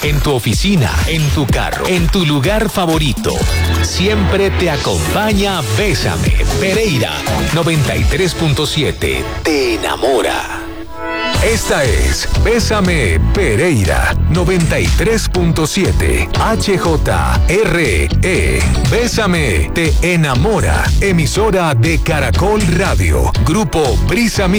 en tu oficina, en tu carro, en tu lugar favorito. Siempre te acompaña Bésame, Pereira 93.7. Te enamora. Esta es Bésame Pereira 93.7 HJRE. Bésame te enamora. Emisora de Caracol Radio. Grupo Brisa